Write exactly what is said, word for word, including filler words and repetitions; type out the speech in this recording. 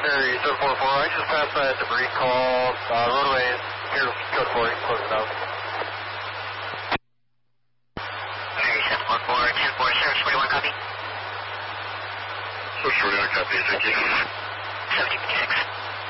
Area seven four four, I just passed that debris call, uh, roadway, here's code four, close it out. Area seven four four, ten four, Service forty-one, copy. Service forty-one, copy, thank you. seventy fifty-six.